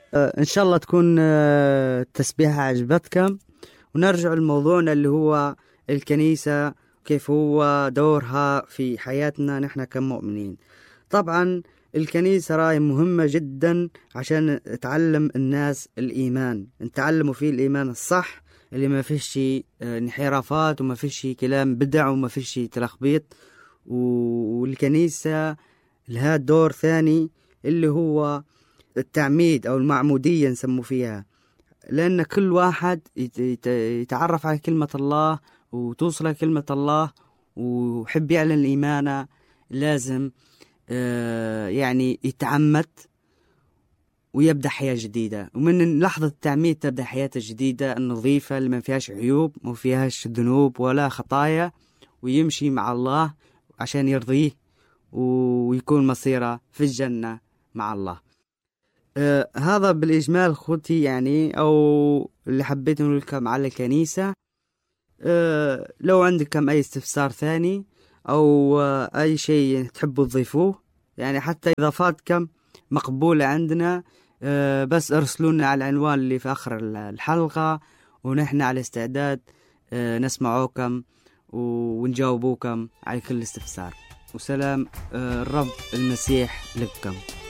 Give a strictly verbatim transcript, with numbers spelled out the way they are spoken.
إن شاء الله تكون آه، التسبيحة عجبتكم، ونرجع لموضوعنا اللي هو الكنيسة، كيف هو دورها في حياتنا نحن كمؤمنين. طبعا الكنيسة راي مهمة جدا عشان تعلم الناس الإيمان، نتعلموا فيه الإيمان الصح اللي ما فيش انحرافات وما فيش كلام بدع وما فيش تلخبيط. والكنيسة لها دور ثاني اللي هو التعميد أو المعمودية نسمو فيها، لأن كل واحد يتعرف على كلمة الله وتوصل كلمة الله وحب يعلن الإيمان لازم آه يعني يتعمد ويبدأ حياة جديدة. ومن لحظة التعميد تبدأ حياة جديدة النظيفة اللي ما فيهاش عيوب ما فيهاش ذنوب ولا خطايا، ويمشي مع الله عشان يرضيه ويكون مصيره في الجنة مع الله. آه هذا بالإجمال خوتي يعني، أو اللي حبيت نقول لكم على الكنيسة. آه لو عندكم أي استفسار ثاني أو آه أي شيء تحبوا تضيفوه، يعني حتى إضافاتكم مقبولة عندنا. آه بس ارسلونا على العنوان اللي في آخر الحلقة، ونحن على استعداد آه نسمعوكم ونجاوبوكم على كل استفسار. وسلام آه الرب المسيح لكم.